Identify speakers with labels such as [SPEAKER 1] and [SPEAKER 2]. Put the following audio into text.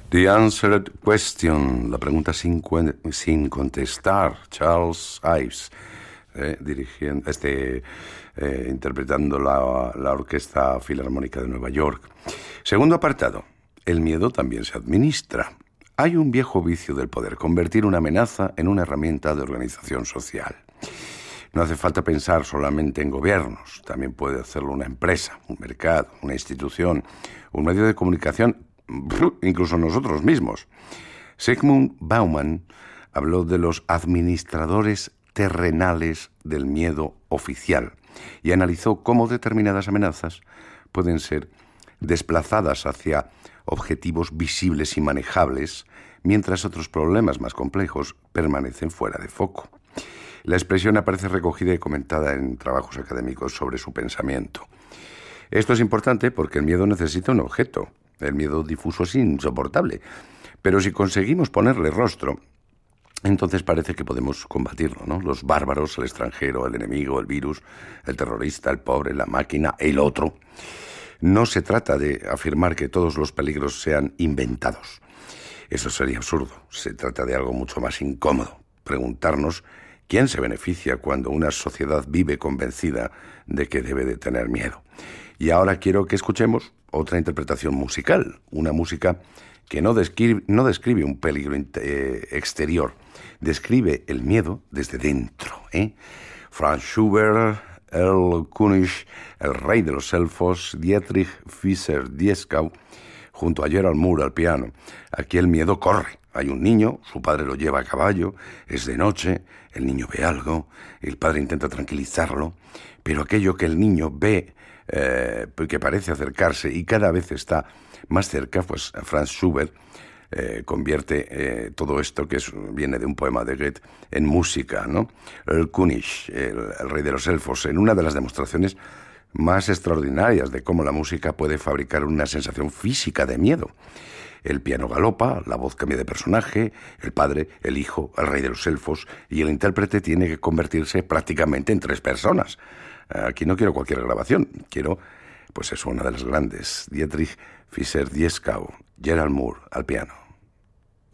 [SPEAKER 1] The Answered Question, la pregunta sin contestar, Charles Ives, interpretando la Orquesta Filarmónica de Nueva York. Segundo apartado, el miedo también se administra. Hay un viejo vicio del poder, convertir una amenaza en una herramienta de organización social. No hace falta pensar solamente en gobiernos, también puede hacerlo una empresa, un mercado, una institución, un medio de comunicación, incluso nosotros mismos. Zygmunt Bauman habló de los administradores terrenales del miedo oficial y analizó cómo determinadas amenazas pueden ser desplazadas hacia objetivos visibles y manejables, mientras otros problemas más complejos permanecen fuera de foco. La expresión aparece recogida y comentada en trabajos académicos sobre su pensamiento. Esto es importante porque el miedo necesita un objeto. El miedo difuso es insoportable, pero si conseguimos ponerle rostro, entonces parece que podemos combatirlo, ¿no? Los bárbaros, el extranjero, el enemigo, el virus, el terrorista, el pobre, la máquina, el otro. No se trata de afirmar que todos los peligros sean inventados. Eso sería absurdo. Se trata de algo mucho más incómodo. Preguntarnos quién se beneficia cuando una sociedad vive convencida de que debe de tener miedo. Y ahora quiero que escuchemos otra interpretación musical, una música que no describe un peligro exterior, describe el miedo desde dentro. Franz Schubert, Erl König, el rey de los elfos, Dietrich Fischer-Dieskau, junto a Gerald Moore al piano. Aquí el miedo corre. Hay un niño, su padre lo lleva a caballo, es de noche, el niño ve algo, el padre intenta tranquilizarlo, pero aquello que el niño ve que parece acercarse y cada vez está más cerca, pues Franz Schubert convierte todo esto, que viene de un poema de Goethe, en música, ¿no? El König, el rey de los elfos, en una de las demostraciones más extraordinarias de cómo la música puede fabricar una sensación física de miedo. El piano galopa, la voz cambia de personaje, el padre, el hijo, el rey de los elfos, y el intérprete tiene que convertirse prácticamente en 3 personas. Aquí no quiero cualquier grabación, quiero, pues eso, una de las grandes, Dietrich Fischer-Dieskau, Gerald Moore al piano.